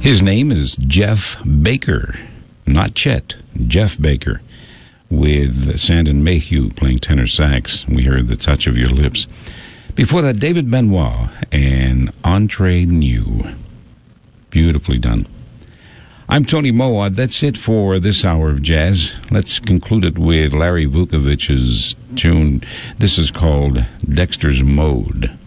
His name is Jeff Baker, not Chet, Jeff Baker, with Sandon Mayhew playing tenor sax. We heard The Touch of Your Lips. Before that, David Benoit and Entre Nous. Beautifully done. I'm Tony Moa. That's it for this hour of jazz. Let's conclude it with Larry Vukovic's tune. This is called Dexter's Mode.